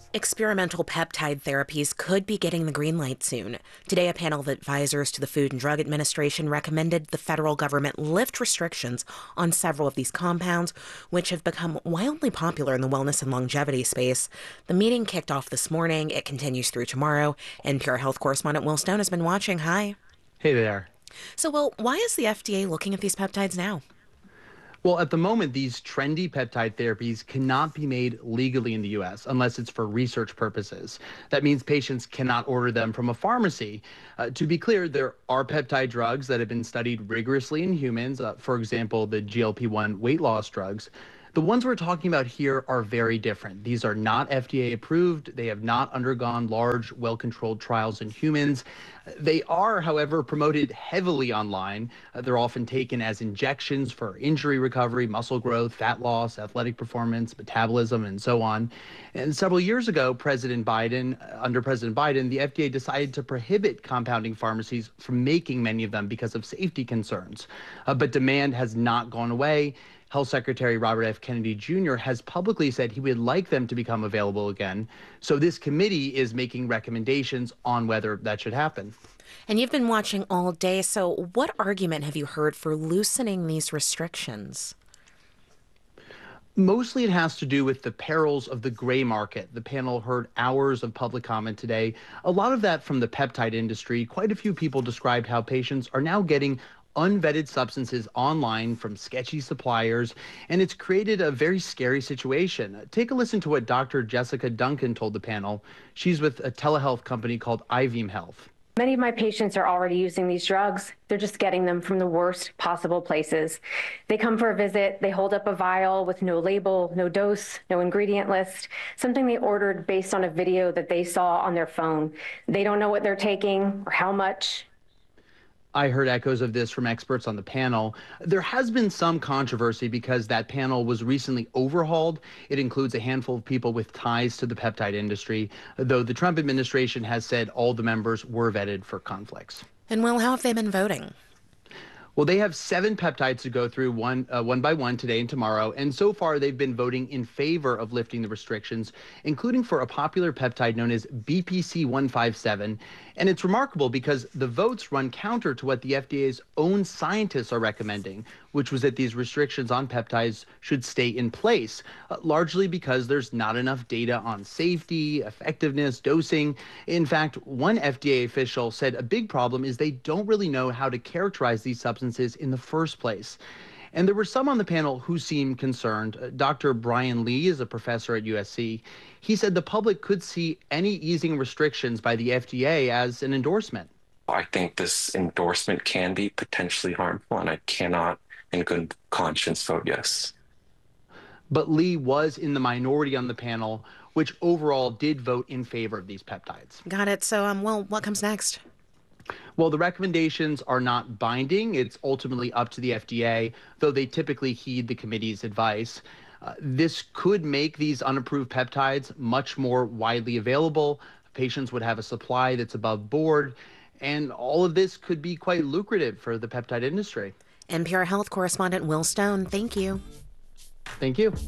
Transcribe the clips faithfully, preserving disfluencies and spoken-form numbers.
Experimental peptide therapies could be getting the green light soon. Today, a panel of advisors to the Food and Drug Administration recommended the federal government lift restrictions on several of these compounds, which have become wildly popular in the wellness and longevity space. The meeting kicked off this morning. It continues through tomorrow. N P R Health correspondent Will Stone has been watching. Hi. Hey there. So, Will, why is the F D A looking at these peptides now? Well, at the moment, these trendy peptide therapies cannot be made legally in the U S unless it's for research purposes. That means patients cannot order them from a pharmacy. Uh, to be clear, there are peptide drugs that have been studied rigorously in humans, uh, for example, the G L P one weight loss drugs. The ones we're talking about here are very different. These are not F D A approved. They have not undergone large, well-controlled trials in humans. They are, however, promoted heavily online. Uh, they're often taken as injections for injury recovery, muscle growth, fat loss, athletic performance, metabolism, and so on. And several years ago, President Biden, uh, under President Biden, the F D A decided to prohibit compounding pharmacies from making many of them because of safety concerns. Uh, but demand has not gone away. Health Secretary Robert F. Kennedy Junior has publicly said he would like them to become available again. So this committee is making recommendations on whether that should happen. And you've been watching all day, so what argument have you heard for loosening these restrictions? Mostly it has to do with the perils of the gray market. The panel heard hours of public comment today, a lot of that from the peptide industry. Quite a few people described how patients are now getting unvetted substances online from sketchy suppliers, and it's created a very scary situation. Take a listen to what Doctor Jessica Duncan told the panel. She's with a telehealth company called iVeem Health. Many of my patients are already using these drugs. They're just getting them from the worst possible places. They come for a visit, they hold up a vial with no label, no dose, no ingredient list, something they ordered based on a video that they saw on their phone. They don't know what they're taking or how much. I heard echoes of this from experts on the panel. There has been some controversy because that panel was recently overhauled. It includes a handful of people with ties to the peptide industry, though the Trump administration has said all the members were vetted for conflicts. And, Will, how have they been voting? Well, they have seven peptides to go through one uh, one by one today and tomorrow. And so far, they've been voting in favor of lifting the restrictions, including for a popular peptide known as B P C one fifty-seven. And it's remarkable because the votes run counter to what the F D A's own scientists are recommending, which was that these restrictions on peptides should stay in place, uh, largely because there's not enough data on safety, effectiveness, dosing. In fact, one F D A official said a big problem is they don't really know how to characterize these substances in the first place. And there were some on the panel who seemed concerned. Uh, Doctor Brian Lee is a professor at U S C. He said the public could see any easing restrictions by the F D A as an endorsement. I think this endorsement can be potentially harmful, and I cannot, in good conscience, vote yes. But Lee was in the minority on the panel, which overall did vote in favor of these peptides. Got it. So, um, well, what comes next? Well, the recommendations are not binding. It's ultimately up to the F D A, though they typically heed the committee's advice. Uh, this could make these unapproved peptides much more widely available. Patients would have a supply that's above board, and all of this could be quite lucrative for the peptide industry. N P R Health correspondent Will Stone, thank you. Thank you.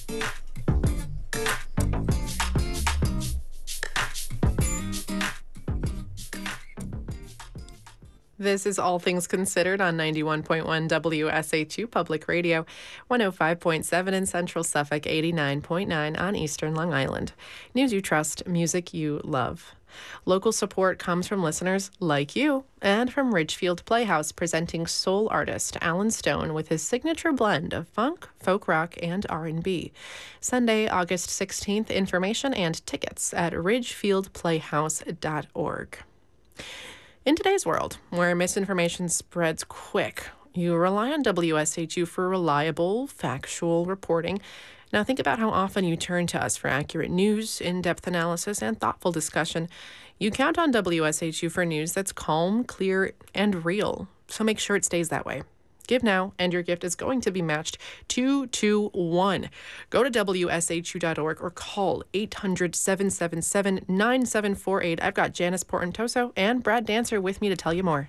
This is All Things Considered on ninety-one point one W S H U Public Radio, one oh five point seven in Central Suffolk, eighty-nine point nine on Eastern Long Island. News you trust, music you love. Local support comes from listeners like you and from Ridgefield Playhouse, presenting soul artist Alan Stone with his signature blend of funk, folk rock, and R and B. Sunday, August sixteenth, information and tickets at ridgefield playhouse dot org. In today's world, where misinformation spreads quick, you rely on W S H U for reliable, factual reporting. Now think about how often you turn to us for accurate news, in-depth analysis, and thoughtful discussion. You count on W S H U for news that's calm, clear, and real. So make sure it stays that way. Give now, and your gift is going to be matched two to one. Go to W S H U dot org or call eight hundred, seven seven seven, nine seven four eight. I've got Janice Portentoso and Brad Dancer with me to tell you more.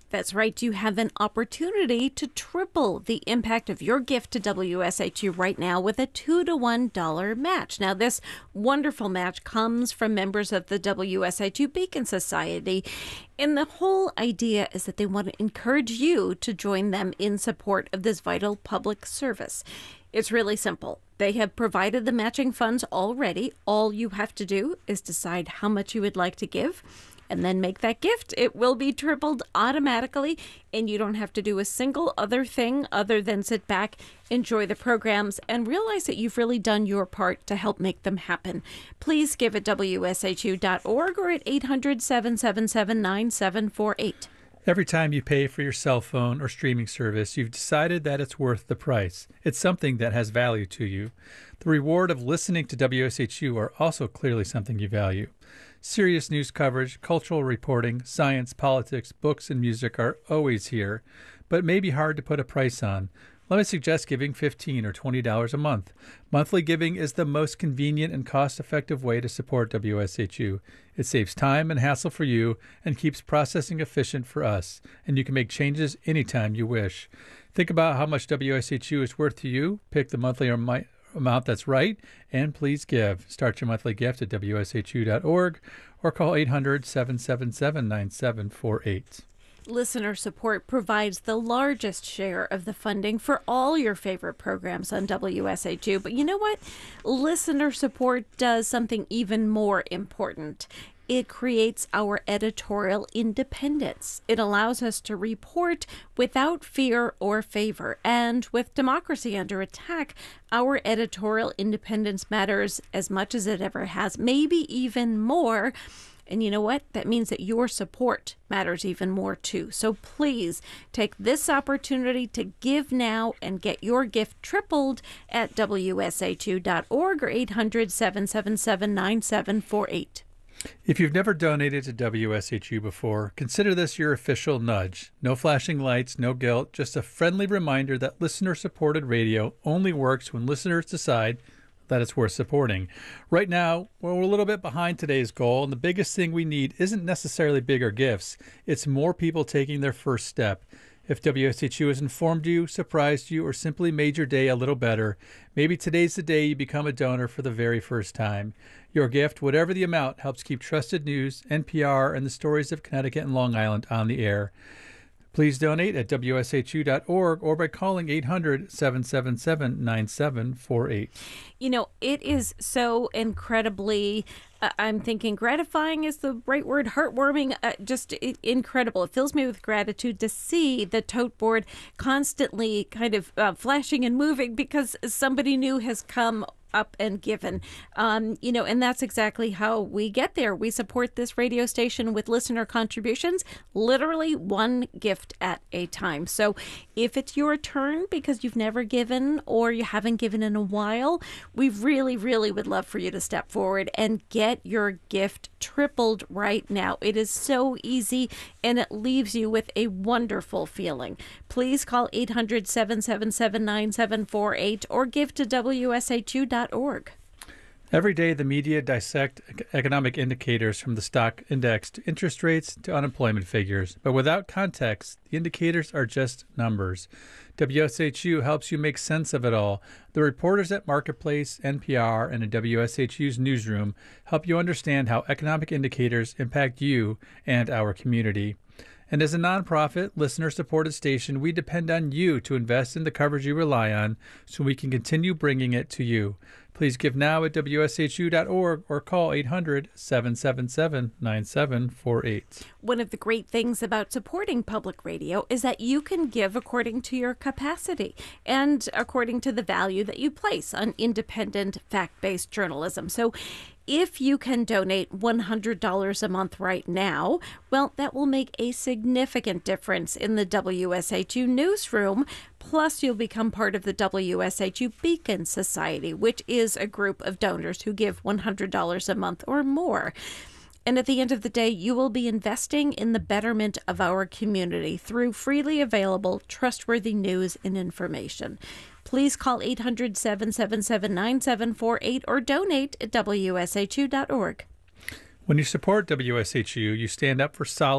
That's right. You have an opportunity to triple the impact of your gift to W S H U right now with a two to one dollar match. Now, this wonderful match comes from members of the W S H U Beacon Society. And the whole idea is that they want to encourage you to join them in support of this vital public service. It's really simple. They have provided the matching funds already. All you have to do is decide how much you would like to give and then make that gift. It will be tripled automatically, and you don't have to do a single other thing other than sit back, enjoy the programs, and realize that you've really done your part to help make them happen. Please give at W S H U dot org or at eight hundred, seven seven seven, nine seven four eight. Every time you pay for your cell phone or streaming service, you've decided that it's worth the price. It's something that has value to you. The reward of listening to W S H U are also clearly something you value. Serious news coverage, cultural reporting, science, politics, books, and music are always here, but it may be hard to put a price on. Let me suggest giving fifteen dollars or twenty dollars a month. Monthly giving is the most convenient and cost-effective way to support W S H U. It saves time and hassle for you and keeps processing efficient for us, and you can make changes anytime you wish. Think about how much W S H U is worth to you, pick the monthly or mi- amount that's right, and please give. Start your monthly gift at W S H U dot org or call eight hundred, seven seven seven, nine seven four eight. Listener support provides the largest share of the funding for all your favorite programs on W S H U. But you know what? Listener support does something even more important. It creates our editorial independence. It allows us to report without fear or favor. And with democracy under attack, our editorial independence matters as much as it ever has, maybe even more. And you know what? That means that your support matters even more too. So please take this opportunity to give now and get your gift tripled at W S H U dot org or eight hundred, seven seven seven, nine seven four eight. If you've never donated to W S H U before, consider this your official nudge. No flashing lights, no guilt, just a friendly reminder that listener-supported radio only works when listeners decide that it's worth supporting. Right now, we're a little bit behind today's goal, and the biggest thing we need isn't necessarily bigger gifts. It's more people taking their first step. If W S H U has informed you, surprised you, or simply made your day a little better, maybe today's the day you become a donor for the very first time. Your gift, whatever the amount, helps keep trusted news, N P R, and the stories of Connecticut and Long Island on the air. Please donate at W S H U dot org or by calling eight hundred, seven seven seven, nine seven four eight. You know, it is so incredibly, uh, I'm thinking gratifying is the right word, heartwarming, uh, just I- incredible. It fills me with gratitude to see the tote board constantly kind of uh, flashing and moving because somebody new has come up and given. Um, you know, and that's exactly how we get there. We support this radio station with listener contributions, literally one gift at a time. So if it's your turn because you've never given or you haven't given in a while, we really, really would love for you to step forward and get your gift tripled right now. It is so easy and it leaves you with a wonderful feeling. Please call eight hundred, seven seven seven, nine seven four eight or give to W S H U dot org. Every day, the media dissect economic indicators from the stock index to interest rates to unemployment figures. But without context, the indicators are just numbers. W S H U helps you make sense of it all. The reporters at Marketplace, N P R, and at W S H U's newsroom help you understand how economic indicators impact you and our community. And as a nonprofit, listener-supported station, we depend on you to invest in the coverage you rely on so we can continue bringing it to you. Please give now at W S H U dot org or call eight hundred, seven seven seven, nine seven four eight. One of the great things about supporting public radio is that you can give according to your capacity and according to the value that you place on independent, fact-based journalism. So if you can donate one hundred dollars a month right now, well, that will make a significant difference in the W S H U newsroom. Plus, you'll become part of the W S H U Beacon Society, which is a group of donors who give one hundred dollars a month or more. And at the end of the day, you will be investing in the betterment of our community through freely available, trustworthy news and information. Please call eight hundred, seven seven seven, nine seven four eight or donate at W S H U dot org. When you support W S H U, you stand up for solid,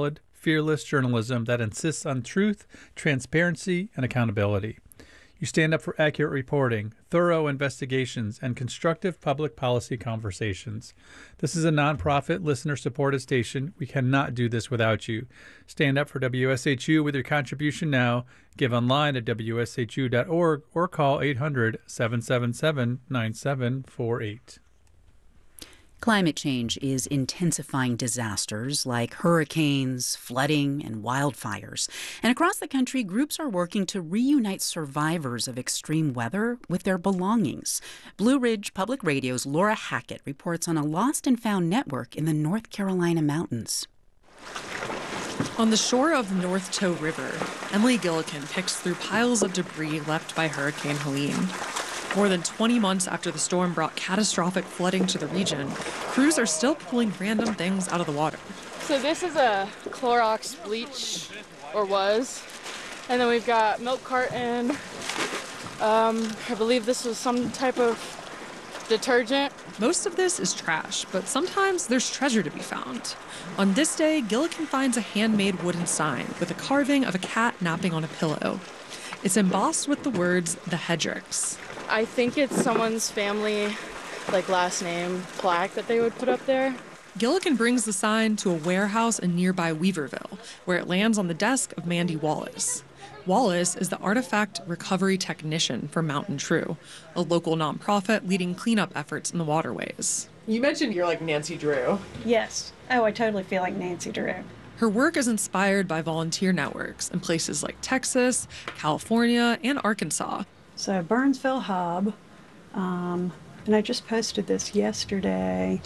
fearless journalism that insists on truth, transparency, and accountability. You stand up for accurate reporting, thorough investigations, and constructive public policy conversations. This is a nonprofit, listener-supported station. We cannot do this without you. Stand up for W S H U with your contribution now. Give online at W S H U dot org or call eight hundred, seven seven seven, nine seven four eight. Climate change is intensifying disasters like hurricanes, flooding, and wildfires. And across the country, groups are working to reunite survivors of extreme weather with their belongings. Blue Ridge Public Radio's Laura Hackett reports on a lost and found network in the North Carolina mountains. On the shore of the North Toe River, Emily Gillikin picks through piles of debris left by Hurricane Helene. More than twenty months after the storm brought catastrophic flooding to the region, crews are still pulling random things out of the water. So this is a Clorox bleach, or was, and then we've got milk carton. Um, I believe this was some type of detergent. Most of this is trash, but sometimes there's treasure to be found. On this day, Gillikin finds a handmade wooden sign with a carving of a cat napping on a pillow. It's embossed with the words, "The Hedricks." I think it's someone's family, like last name plaque that they would put up there. Gillikin brings the sign to a warehouse in nearby Weaverville, where it lands on the desk of Mandy Wallace. Wallace is the artifact recovery technician for Mountain True, a local nonprofit leading cleanup efforts in the waterways. You mentioned you're like Nancy Drew. Yes. Oh, I totally feel like Nancy Drew. Her work is inspired by volunteer networks in places like Texas, California, and Arkansas. So Burnsville Hub, um, and I just posted this yesterday.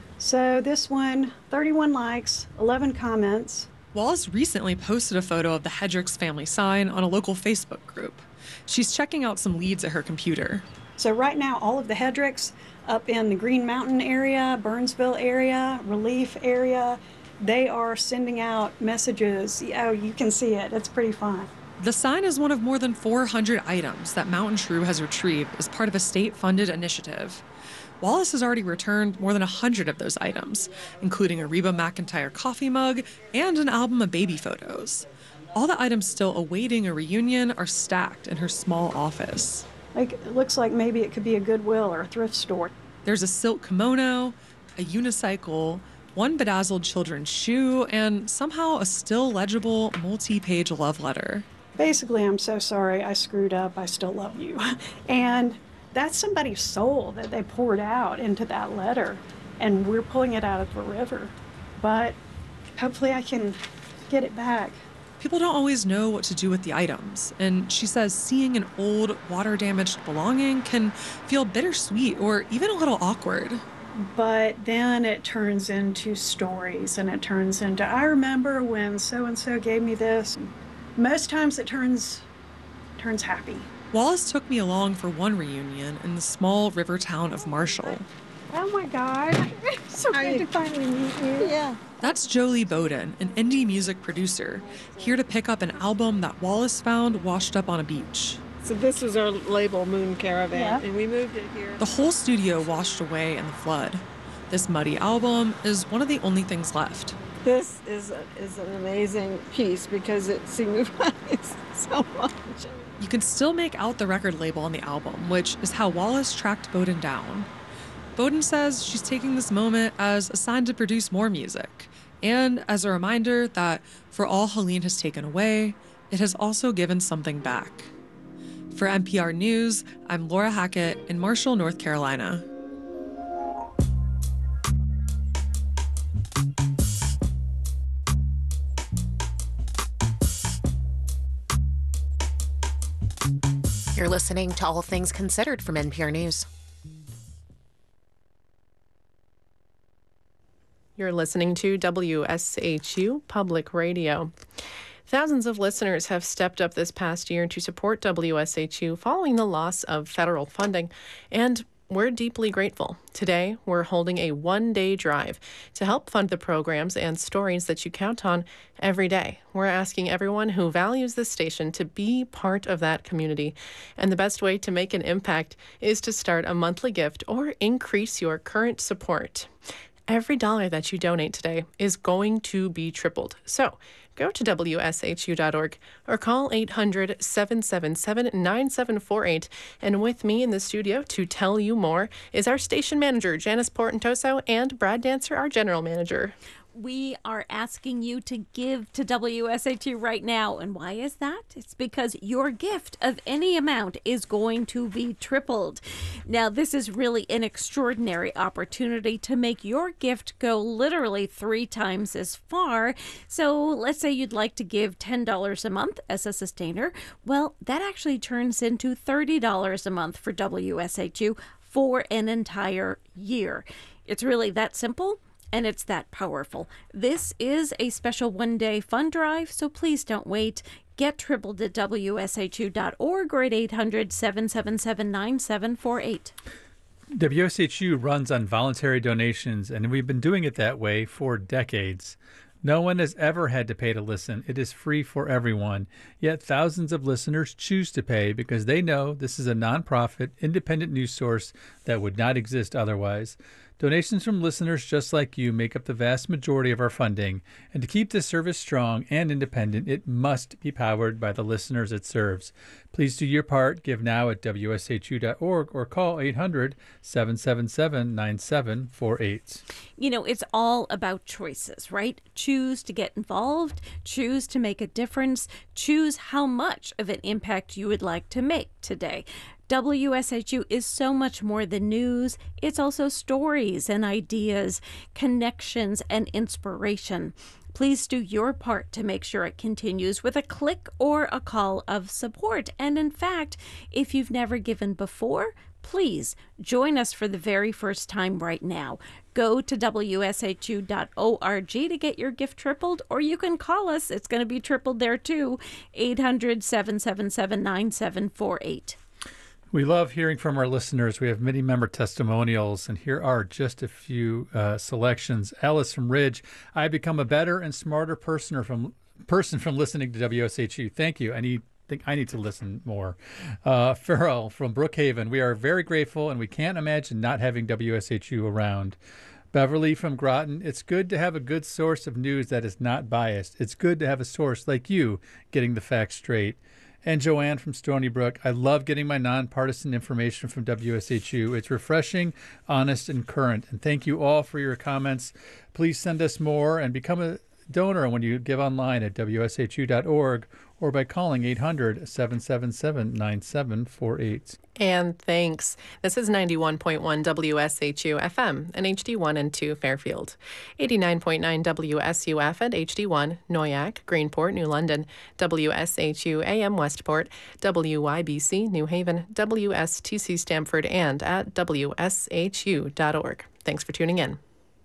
So this one, thirty-one likes, eleven comments. Wallace recently posted a photo of the Hedricks family sign on a local Facebook group. She's checking out some leads at her computer. So right now, all of the Hedricks up in the Green Mountain area, Burnsville area, Relief area, they are sending out messages. Oh, you can see it. It's pretty fun. The sign is one of more than four hundred items that Mountain True has retrieved as part of a state-funded initiative. Wallace has already returned more than one hundred of those items, including a Reba McEntire coffee mug and an album of baby photos. All the items still awaiting a reunion are stacked in her small office. Like, it looks like maybe it could be a Goodwill or a thrift store. There's a silk kimono, a unicycle, one bedazzled children's shoe, and somehow a still legible multi-page love letter. Basically, I'm so sorry, I screwed up, I still love you. And that's somebody's soul that they poured out into that letter, and we're pulling it out of the river. But hopefully I can get it back. People don't always know what to do with the items, and she says seeing an old, water-damaged belonging can feel bittersweet or even a little awkward. But then it turns into stories, and it turns into, I remember when so-and-so gave me this. Most times it turns turns happy. Wallace took me along for one reunion in the small river town of Marshall. Oh my God, it's so good to finally meet you. Yeah. That's Jolie Bowden, an indie music producer, here to pick up an album that Wallace found washed up on a beach. So this was our label, Moon Caravan, yeah. And we moved it here. The whole studio washed away in the flood. This muddy album is one of the only things left. This is a, is an amazing piece because it signifies so much. You can still make out the record label on the album, which is how Wallace tracked Bowden down. Bowden says she's taking this moment as a sign to produce more music, and as a reminder that for all Helene has taken away, it has also given something back. For N P R News, I'm Laura Hackett in Marshall, North Carolina. You're listening to All Things Considered from N P R News. You're listening to W S H U Public Radio. Thousands of listeners have stepped up this past year to support W S H U following the loss of federal funding, and we're deeply grateful. Today, we're holding a one-day drive to help fund the programs and stories that you count on every day. We're asking everyone who values this station to be part of that community, and the best way to make an impact is to start a monthly gift or increase your current support. every dollar that you donate today is going to be tripled. So go to W S H U dot org or call eight hundred, seven seven seven, nine seven four eight. And with me in the studio to tell you more is our station manager, Janice Portentoso, and Brad Dancer, our general manager. We are asking you to give to W S H U right now. And why is that? It's because your gift of any amount is going to be tripled. Now, this is really an extraordinary opportunity to make your gift go literally three times as far. So let's say you'd like to give ten dollars a month as a sustainer. Well, that actually turns into thirty dollars a month for W S H U for an entire year. It's really that simple. And it's that powerful. This is a special one-day fund drive, so please don't wait. Get tripled at W S H U dot org or at eight hundred, seven seven seven, nine seven four eight. W S H U runs on voluntary donations, and we've been doing it that way for decades. No one has ever had to pay to listen. It is free for everyone. Yet thousands of listeners choose to pay because they know this is a nonprofit, independent news source that would not exist otherwise. Donations from listeners just like you make up the vast majority of our funding. And to keep this service strong and independent, it must be powered by the listeners it serves. Please do your part. Give now at W S H U dot org or call eight hundred, seven seven seven, nine seven four eight. You know, it's all about choices, right? Choose to get involved, choose to make a difference, choose how much of an impact you would like to make today. W S H U is so much more than news. It's also stories and ideas, connections and inspiration. Please do your part to make sure it continues with a click or a call of support. And in fact, if you've never given before, please join us for the very first time right now. Go to W S H U dot org to get your gift tripled, or you can call us. It's going to be tripled there too, eight hundred, seven seven seven, nine seven four eight. We love hearing from our listeners. We have many member testimonials, and here are just a few uh, selections. Alice from Ridge: I become a better and smarter person from person from listening to W S H U. Thank you. I need think I need to listen more. Uh, Farrell from Brookhaven: we are very grateful, and we can't imagine not having W S H U around. Beverly from Groton: it's good to have a good source of news that is not biased. It's good to have a source like you getting the facts straight. And Joanne from Stony Brook: I love getting my nonpartisan information from W S H U. It's refreshing, honest, and current. And thank you all for your comments. Please send us more and become a donor when you give online at W S H U dot org or by calling eight hundred, seven seven seven, nine seven four eight. And thanks. This is ninety-one point one W S H U F M and H D one and two Fairfield, eighty-nine point nine W S U F and H D one Noyac, Greenport, New London, W S H U A M Westport, W Y B C New Haven, W S T C Stamford, and at W S H U dot org. Thanks for tuning in.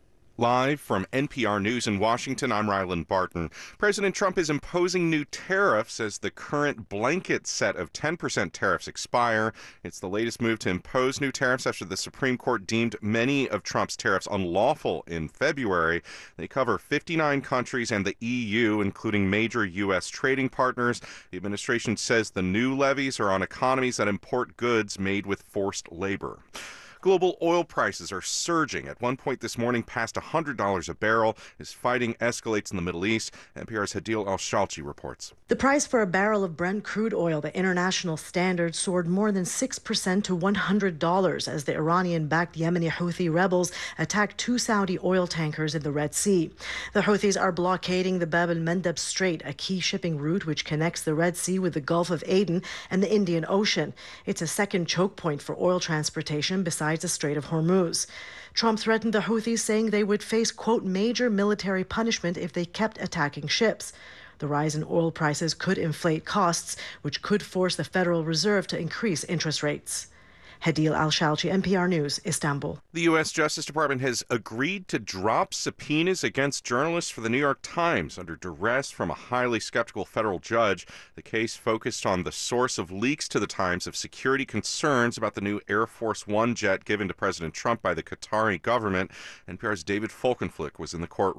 Live from N P R News in Washington, I'm Ryland Barton. President Trump is imposing new tariffs as the current blanket set of ten percent tariffs expire. It's the latest move to impose new tariffs after the Supreme Court deemed many of Trump's tariffs unlawful in February. They cover fifty-nine countries and the E U, including major U S trading partners. The administration says the new levies are on economies that import goods made with forced labor. Global oil prices are surging. At one point this morning, past one hundred dollars a barrel as fighting escalates in the Middle East. N P R's Hadil Al-Shalchi reports. The price for a barrel of Brent crude oil, the international standard, soared more than six percent to one hundred dollars as the Iranian-backed Yemeni Houthi rebels attacked two Saudi oil tankers in the Red Sea. The Houthis are blockading the Bab el-Mandeb Strait, a key shipping route which connects the Red Sea with the Gulf of Aden and the Indian Ocean. It's a second choke point for oil transportation besides the Strait of Hormuz. Trump threatened the Houthis, saying they would face, quote, major military punishment if they kept attacking ships. The rise in oil prices could inflate costs, which could force the Federal Reserve to increase interest rates. Hadil Al-Shalchi, N P R News, Istanbul. The U S Justice Department has agreed to drop subpoenas against journalists for the New York Times under duress from a highly skeptical federal judge. The case focused on the source of leaks to the Times of security concerns about the new Air Force One jet given to President Trump by the Qatari government. N P R's David Folkenflik was in the courtroom.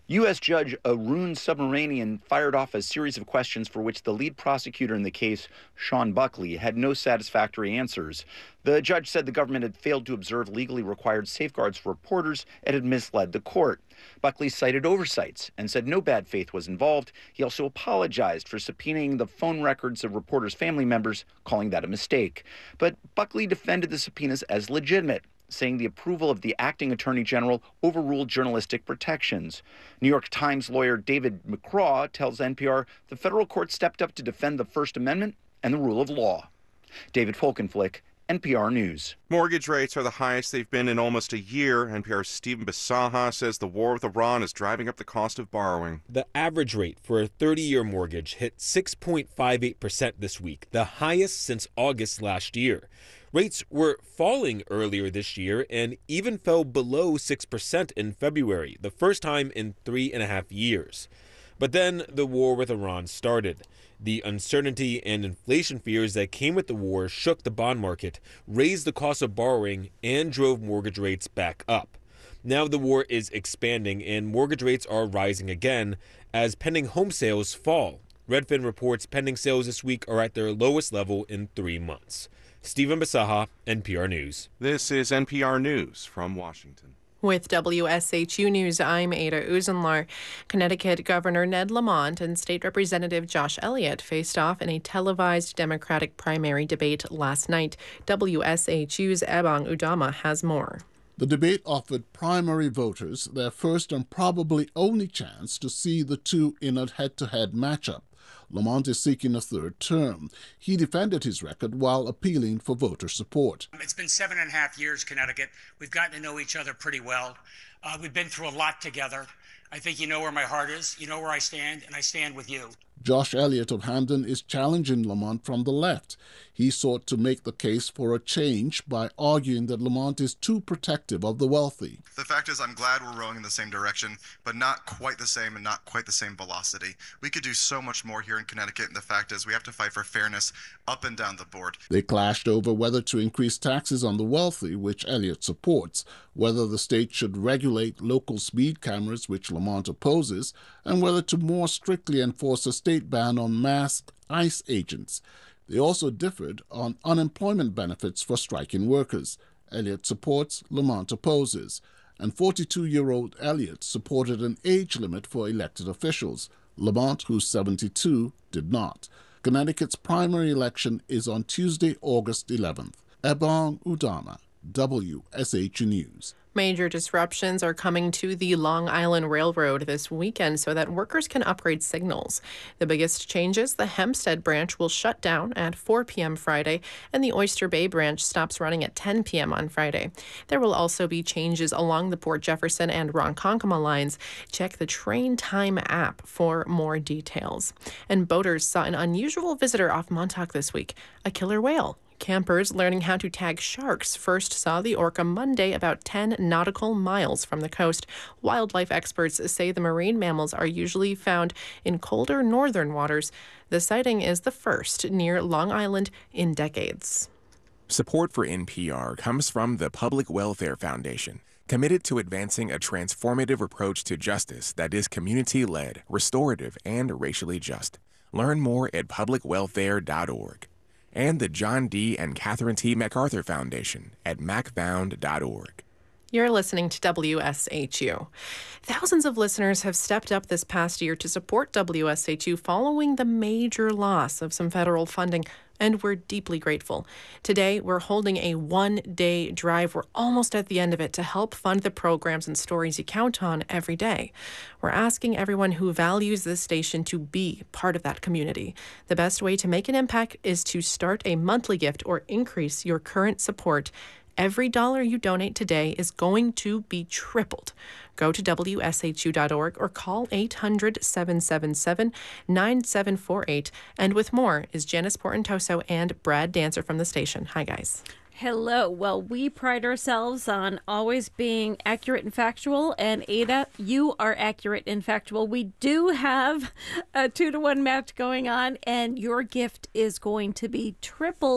U S Judge Arun Subramanian fired off a series of questions for which the lead prosecutor in the case, Sean Buckley, had no satisfactory answers. The judge said the government had failed to observe legally required safeguards for reporters and had misled the court. Buckley cited oversights and said no bad faith was involved. He also apologized for subpoenaing the phone records of reporters' family members, calling that a mistake. But Buckley defended the subpoenas as legitimate, saying the approval of the acting attorney general overruled journalistic protections. New York Times lawyer David McCraw tells N P R the federal court stepped up to defend the First Amendment and the rule of law. David Folkenflik, N P R News. Mortgage rates are the highest they've been in almost a year. N P R's Stephen Bisaha says the war with Iran is driving up the cost of borrowing. The average rate for a thirty-year mortgage hit six point five eight percent this week, the highest since August last year. Rates were falling earlier this year and even fell below six percent in February, the first time in three and a half years. But then the war with Iran started. The uncertainty and inflation fears that came with the war shook the bond market, raised the cost of borrowing, and drove mortgage rates back up. Now the war is expanding and mortgage rates are rising again as pending home sales fall. Redfin reports pending sales this week are at their lowest level in three months. Stephen Bisaha, N P R News. This is N P R News from Washington. With W S H U News, I'm Ada Uzenlar. Connecticut Governor Ned Lamont and State Representative Josh Elliott faced off in a televised Democratic primary debate last night. W S H U's Ebong Udama has more. The debate offered primary voters their first and probably only chance to see the two in a head-to-head matchup. Lamont is seeking a third term. He defended his record while appealing for voter support. It's been seven and a half years, Connecticut. We've gotten to know each other pretty well. Uh, we've been through a lot together. I think you know where my heart is, you know where I stand, and I stand with you. Josh Elliott of Hamden is challenging Lamont from the left. He sought to make the case for a change by arguing that Lamont is too protective of the wealthy. The fact is, I'm glad we're rowing in the same direction, but not quite the same and not quite the same velocity. We could do so much more here in Connecticut, and the fact is we have to fight for fairness up and down the board. They clashed over whether to increase taxes on the wealthy, which Elliott supports, whether the state should regulate local speed cameras, which Lamont opposes, and whether to more strictly enforce a state ban on masked ICE agents. They also differed on unemployment benefits for striking workers. Elliott supports, Lamont opposes. And forty-two-year-old Elliott supported an age limit for elected officials. Lamont, who's seventy-two, did not. Connecticut's primary election is on Tuesday, August eleventh. Ebong Udama, W S H U News. Major disruptions are coming to the Long Island Railroad this weekend so that workers can upgrade signals. The biggest changes, the Hempstead branch will shut down at four p.m. Friday, and the Oyster Bay branch stops running at ten p.m. on Friday. There will also be changes along the Port Jefferson and Ronkonkoma lines. Check the Train Time app for more details. And boaters saw an unusual visitor off Montauk this week, a killer whale. Campers learning how to tag sharks first saw the orca Monday about ten nautical miles from the coast. Wildlife experts say the marine mammals are usually found in colder northern waters. The sighting is the first near Long Island in decades. Support for N P R comes from the Public Welfare Foundation, committed to advancing a transformative approach to justice that is community-led, restorative, and racially just. Learn more at public welfare dot org. And the John D. and Catherine T. MacArthur Foundation at mac found dot org. You're listening to W S H U. Thousands of listeners have stepped up this past year to support W S H U following the major loss of some federal funding, and we're deeply grateful. Today, we're holding a one-day drive. We're almost at the end of it to help fund the programs and stories you count on every day. We're asking everyone who values this station to be part of that community. The best way to make an impact is to start a monthly gift or increase your current support. Every dollar you donate today is going to be tripled. Go to W S H U dot org or call eight hundred, seven seven seven, nine seven four eight. And with more is Janice Portentoso and Brad Dancer from the station. Hi, guys. Hello. Well, we pride ourselves on always being accurate and factual. And Ada, you are accurate and factual. We do have a two to one match going on, and your gift is going to be tripled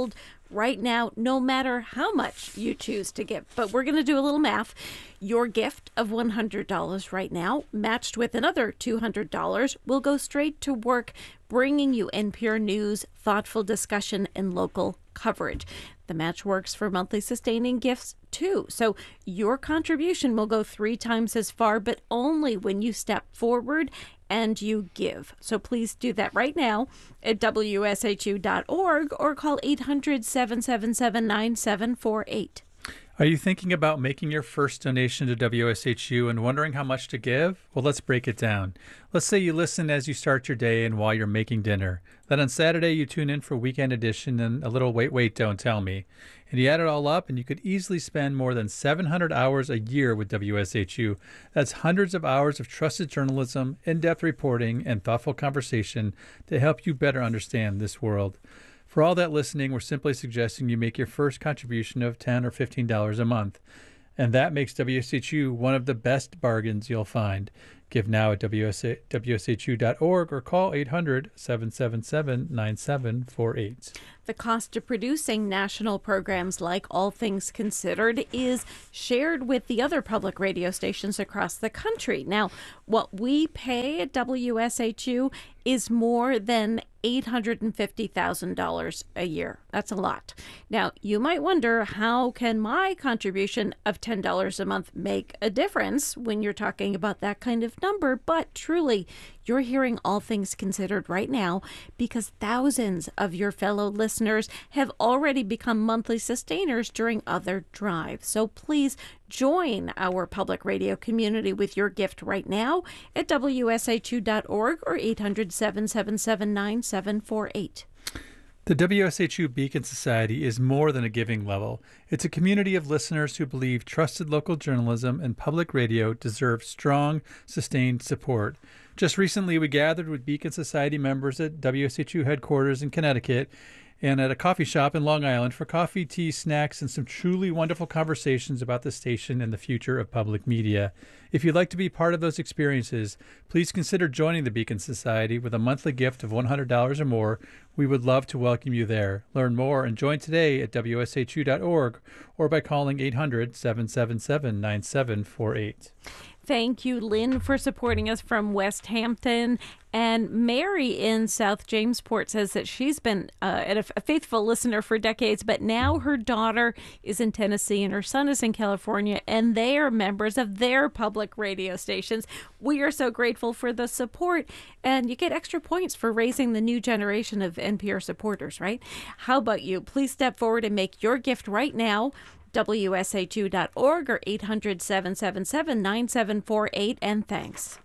right now, no matter how much you choose to give. But we're going to do a little math. Your gift of one hundred dollars right now, matched with another two hundred dollars, will go straight to work bringing you N P R News, thoughtful discussion, and local coverage. The match works for monthly sustaining gifts, too. So your contribution will go three times as far, but only when you step forward and you give. So please do that right now at W S H U dot org or call eight hundred, seven seven seven, nine seven four eight. Are you thinking about making your first donation to W S H U and wondering how much to give? Well, let's break it down. Let's say you listen as you start your day and while you're making dinner. Then on Saturday, you tune in for Weekend Edition and a little Wait, Wait, Don't Tell Me. And you add it all up, and you could easily spend more than seven hundred hours a year with W S H U. That's hundreds of hours of trusted journalism, in-depth reporting, and thoughtful conversation to help you better understand this world. For all that listening, we're simply suggesting you make your first contribution of ten dollars or fifteen dollars a month. And that makes W S H U one of the best bargains you'll find. Give now at W S H U dot org or call eight hundred, seven seven seven, nine seven four eight. The cost of producing national programs like All Things Considered is shared with the other public radio stations across the country. Now, what we pay at W S H U is more than eight hundred fifty thousand dollars a year. That's a lot. Now, you might wonder, how can my contribution of ten dollars a month make a difference when you're talking about that kind of number? But truly, you're hearing All Things Considered right now because thousands of your fellow listeners have already become monthly sustainers during other drives. So please join our public radio community with your gift right now at W S H U dot org or eight hundred, seven seven seven, nine seven four eight. The W S H U Beacon Society is more than a giving level. It's a community of listeners who believe trusted local journalism and public radio deserve strong, sustained support. Just recently, we gathered with Beacon Society members at W S H U headquarters in Connecticut and at a coffee shop in Long Island for coffee, tea, snacks, and some truly wonderful conversations about the station and the future of public media. If you'd like to be part of those experiences, please consider joining the Beacon Society with a monthly gift of one hundred dollars or more. We would love to welcome you there. Learn more and join today at W S H U dot org or by calling eight hundred, seven seven seven, nine seven four eight. Thank you, Lynn, for supporting us from West Hampton. And Mary in South Jamesport says that she's been uh, a, a faithful listener for decades, but now her daughter is in Tennessee and her son is in California, and they are members of their public radio stations. We are so grateful for the support, and you get extra points for raising the new generation of N P R supporters, right? How about you? Please step forward and make your gift right now. W S H U dot org or eight hundred, seven seven seven, nine seven four eight, and thanks.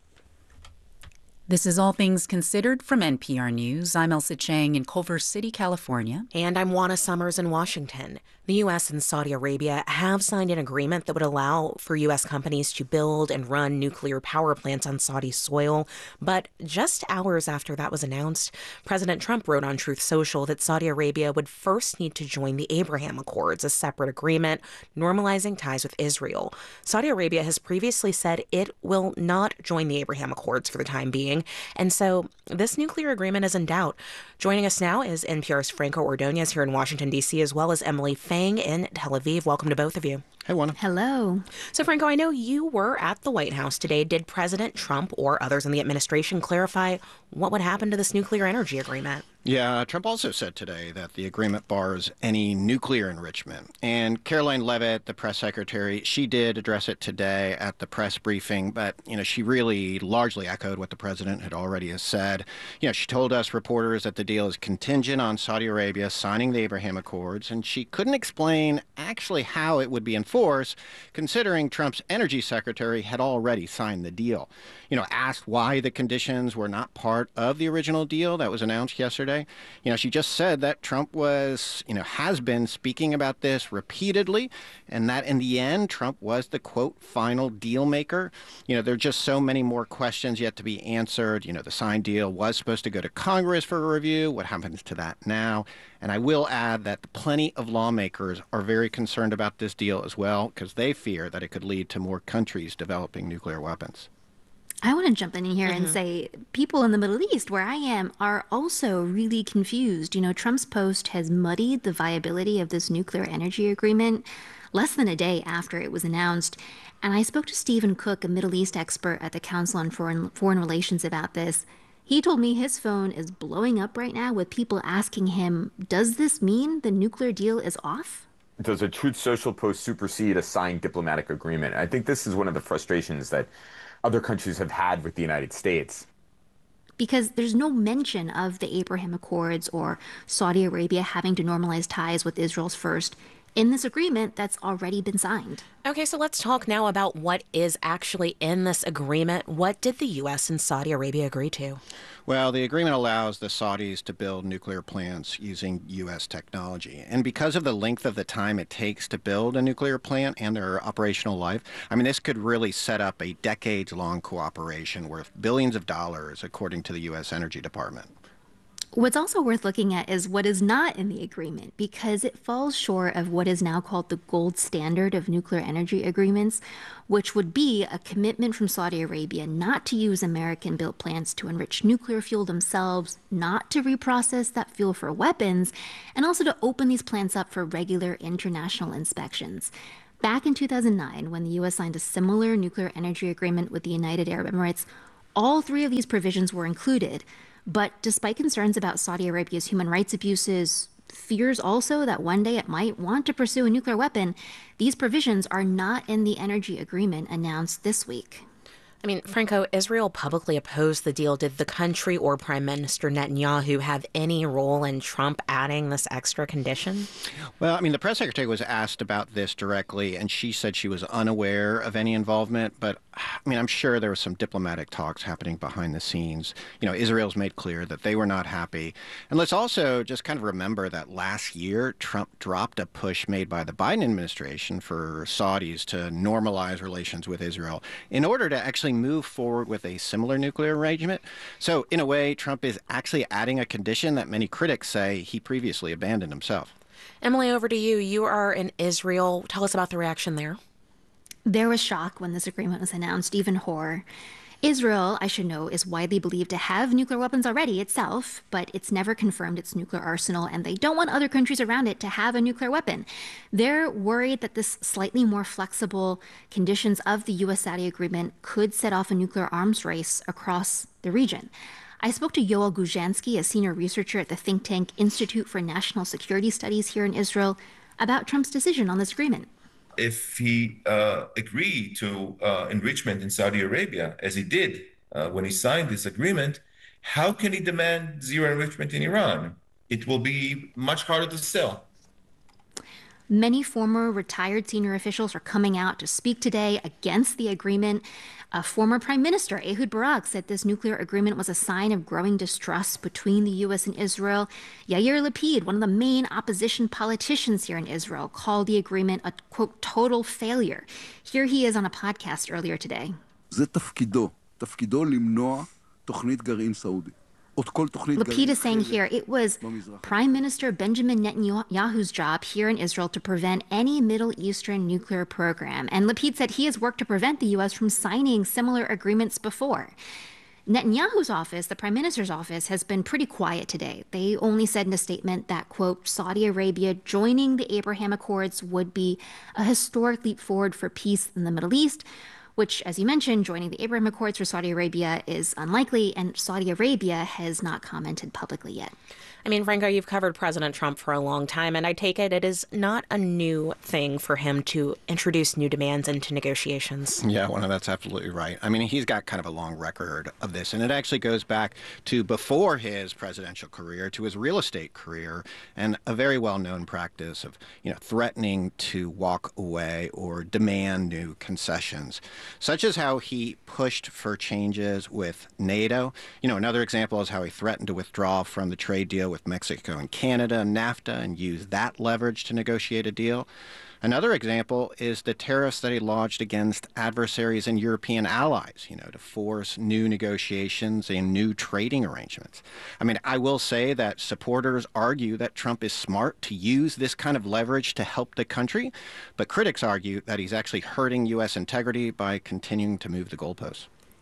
This is All Things Considered from N P R News. I'm Elsa Chang in Culver City, California. And I'm Juana Summers in Washington. The U S and Saudi Arabia have signed an agreement that would allow for U S companies to build and run nuclear power plants on Saudi soil. But just hours after that was announced, President Trump wrote on Truth Social that Saudi Arabia would first need to join the Abraham Accords, a separate agreement normalizing ties with Israel. Saudi Arabia has previously said it will not join the Abraham Accords for the time being. And so this nuclear agreement is in doubt. Joining us now is N P R's Franco Ordonez here in Washington, D C, as well as Emily Fang in Tel Aviv. Welcome to both of you. Hey, Juana. Hello. So, Franco, I know you were at the White House today. Did President Trump or others in the administration clarify what would happen to this nuclear energy agreement? Yeah, Trump also said today that the agreement bars any nuclear enrichment. And Caroline Leavitt, the press secretary, she did address it today at the press briefing, but, you know, she really largely echoed what the president had already said. You know, she told us reporters that the deal is contingent on Saudi Arabia signing the Abraham Accords, and she couldn't explain actually how it would be enforced, considering Trump's energy secretary had already signed the deal. You know, asked why the conditions were not part of the original deal that was announced yesterday, you know, she just said that Trump was, you know, has been speaking about this repeatedly, and that in the end, Trump was the, quote, final deal maker. You know, there are just so many more questions yet to be answered. You know, the signed deal was supposed to go to Congress for a review. What happens to that now? And I will add that plenty of lawmakers are very concerned about this deal as well, because they fear that it could lead to more countries developing nuclear weapons. I want to jump in here Mm-hmm. and say people in the Middle East, where I am, are also really confused. You know, Trump's post has muddied the viability of this nuclear energy agreement less than a day after it was announced. And I spoke to Stephen Cook, a Middle East expert at the Council on Foreign, Foreign Relations, about this. He told me his phone is blowing up right now with people asking him, does this mean the nuclear deal is off? Does a Truth Social post supersede a signed diplomatic agreement? I think this is one of the frustrations that other countries have had with the United States. Because there's no mention of the Abraham Accords or Saudi Arabia having to normalize ties with Israel's first in this agreement that's already been signed. Okay, so let's talk now about what is actually in this agreement. What did the U S and Saudi Arabia agree to? Well, the agreement allows the Saudis to build nuclear plants using U S technology. And because of the length of the time it takes to build a nuclear plant and their operational life, I mean, this could really set up a decades-long cooperation worth billions of dollars, according to the U S Energy Department. What's also worth looking at is what is not in the agreement, because it falls short of what is now called the gold standard of nuclear energy agreements, which would be a commitment from Saudi Arabia not to use American-built plants to enrich nuclear fuel themselves, not to reprocess that fuel for weapons, and also to open these plants up for regular international inspections. Back in two thousand nine, when the U S signed a similar nuclear energy agreement with the United Arab Emirates, all three of these provisions were included. But despite concerns about Saudi Arabia's human rights abuses, fears also that one day it might want to pursue a nuclear weapon, these provisions are not in the energy agreement announced this week. I mean, Franco, Israel publicly opposed the deal. Did the country or Prime Minister Netanyahu have any role in Trump adding this extra condition? Well, I mean, the press secretary was asked about this directly, and she said she was unaware of any involvement. But, I mean, I'm sure there were some diplomatic talks happening behind the scenes. You know, Israel's made clear that they were not happy. And let's also just kind of remember that last year, Trump dropped a push made by the Biden administration for Saudis to normalize relations with Israel in order to actually move forward with a similar nuclear arrangement. So, in a way, Trump is actually adding a condition that many critics say he previously abandoned himself. Emily, over to you. You are in Israel. Tell us about the reaction there. There was shock when this agreement was announced, even horror. Israel, I should know, is widely believed to have nuclear weapons already itself, but it's never confirmed its nuclear arsenal, and they don't want other countries around it to have a nuclear weapon. They're worried that this slightly more flexible conditions of the U S-Saudi agreement could set off a nuclear arms race across the region. I spoke to Yoel Gujansky, a senior researcher at the think tank Institute for National Security Studies here in Israel, about Trump's decision on this agreement. If he uh, agreed to uh, enrichment in Saudi Arabia, as he did uh, when he signed this agreement, how can he demand zero enrichment in Iran? It will be much harder to sell. Many former retired senior officials are coming out to speak today against the agreement. A former Prime Minister, Ehud Barak, said this nuclear agreement was a sign of growing distrust between the U S and Israel. Yair Lapid, one of the main opposition politicians here in Israel, called the agreement a, quote, total failure. Here he is on a podcast earlier today. זה תפקידו, תפקידו למנוע תוכנית גרעין סעודי. Lapid is saying here it was Prime Minister Benjamin Netanyahu's job here in Israel to prevent any Middle Eastern nuclear program. And Lapid said he has worked to prevent the U S from signing similar agreements before. Netanyahu's office, the Prime Minister's office, has been pretty quiet today. They only said in a statement that, quote, Saudi Arabia joining the Abraham Accords would be a historic leap forward for peace in the Middle East, which, as you mentioned, joining the Abraham Accords for Saudi Arabia is unlikely, and Saudi Arabia has not commented publicly yet. I mean, Franco, you've covered President Trump for a long time, and I take it it is not a new thing for him to introduce new demands into negotiations. Yeah, well, no, that's absolutely right. I mean, he's got kind of a long record of this, and it actually goes back to before his presidential career, to his real estate career, and a very well-known practice of, you know, threatening to walk away or demand new concessions, such as how he pushed for changes with NATO. You know, another example is how he threatened to withdraw from the trade deal with Mexico and Canada, NAFTA, and use that leverage to negotiate a deal. Another example is the tariffs that he lodged against adversaries and European allies, you know, to force new negotiations and new trading arrangements. I mean, I will say that supporters argue that Trump is smart to use this kind of leverage to help the country, but critics argue that he's actually hurting U S integrity by continuing to move the goalposts.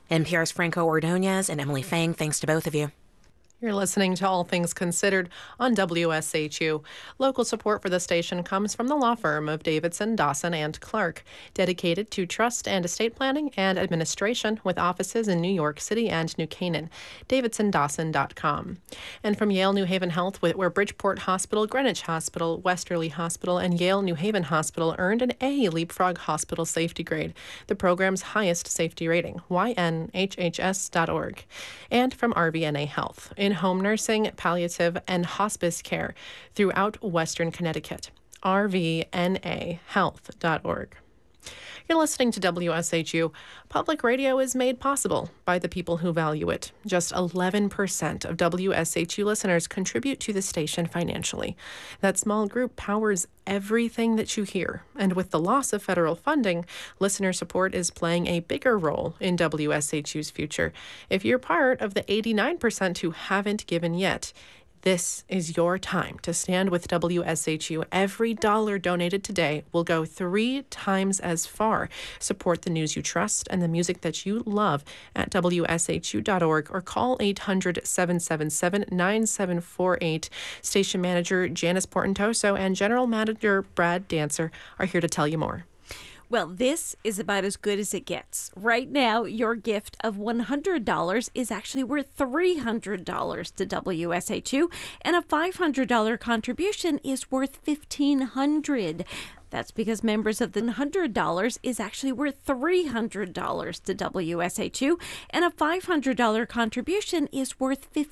N P R's Franco Ordonez and Emily Fang, thanks to both of you. You're listening to All Things Considered on W S H U. Local support for the station comes from the law firm of Davidson, Dawson, and Clark, dedicated to trust and estate planning and administration with offices in New York City and New Canaan. davidson dawson dot com. And from Yale New Haven Health, where Bridgeport Hospital, Greenwich Hospital, Westerly Hospital, and Yale New Haven Hospital earned an A Leapfrog Hospital Safety Grade, the program's highest safety rating, Y N H H S dot org. And from R V N A Health, in home nursing, palliative, and hospice care throughout Western Connecticut. R V N A health dot org. You're listening to W S H U. Public radio is made possible by the people who value it. Just eleven percent of W S H U listeners contribute to the station financially. That small group powers everything that you hear. And with the loss of federal funding, listener support is playing a bigger role in W S H U's future. If you're part of the eighty-nine percent who haven't given yet, this is your time to stand with W S H U. Every dollar donated today will go three times as far. Support the news you trust and the music that you love at W S H U dot org or call eight hundred, seven seven seven, nine seven four eight. Station Manager Janice Portentoso and General Manager Brad Dancer are here to tell you more. Well, this is about as good as it gets. Right now, your gift of one hundred dollars is actually worth three hundred dollars to W S H U, and a five hundred dollars contribution is worth fifteen hundred dollars. That's because members of the one hundred dollars is actually worth three hundred dollars to W S H U, and a five hundred dollars contribution is worth fifteen dollars.